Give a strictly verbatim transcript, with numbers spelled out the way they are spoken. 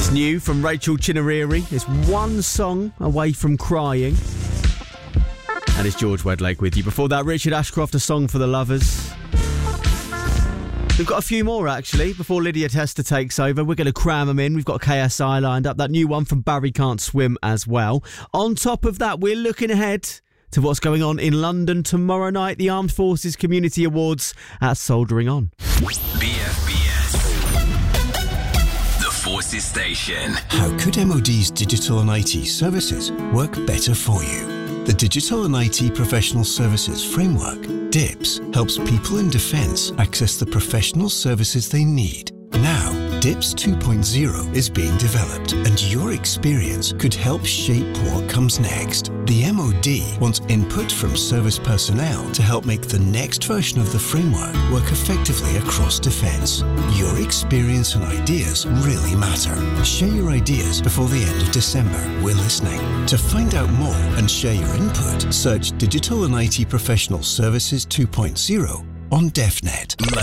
It's new from Rachel Chinariri. It's one song away from crying. And it's George Wedlake with you. Before that, Richard Ashcroft, A Song for the Lovers. We've got a few more, actually, before Lydia Tester takes over. We're going to cram them in. We've got K S I lined up. That new one from Barry Can't Swim as well. On top of that, we're looking ahead to what's going on in London tomorrow night. The Armed Forces Community Awards at Soldiering On. B F B S, the Forces Station. How could M O D's digital and I T services work better for you? The Digital and I T Professional Services Framework, D I P S, helps people in defence access the professional services they need. Now, D I P S two point oh is being developed, and your experience could help shape what comes next. The M O D wants input from service personnel to help make the next version of the framework work effectively across defence. Your experience and ideas really matter. Share your ideas before the end of December. We're listening. To find out more and share your input, search Digital and I T Professional Services two point oh on DefNet.